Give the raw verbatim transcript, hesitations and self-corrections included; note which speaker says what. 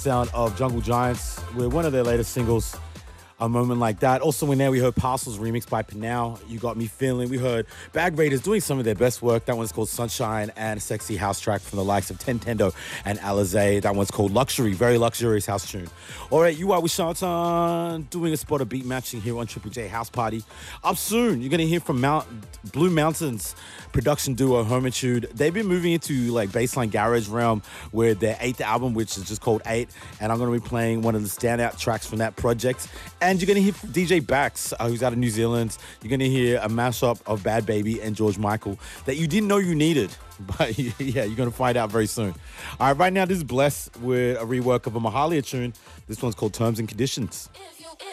Speaker 1: sound of Jungle Giants with one of their latest singles, A Moment Like That. Also in there, we heard Parcels remixed by Pinal, You Got Me Feeling. We heard Bag Raiders doing some of their best work. That one's called Sunshine, and a sexy house track from the likes of Tentendo and Alizé. That one's called Luxury, very luxurious house tune. All right, you are with Shantan doing a spot of beat matching here on Triple J House Party. Up soon, you're going to hear from Mount Blue Mountains production duo Hermitude. They've been moving into like baseline garage realm with their eighth album, which is just called Eight, and I'm going to be playing one of the standout tracks from that project. And you're going to hear from D J Bax, uh, who's out of New Zealand. You're going to hear a mashup of Bad Baby and George Michael that you didn't know you needed. But yeah, you're going to find out very soon. All right, right now, this is Bless with a rework of a Mahalia tune. This one's called Terms and Conditions.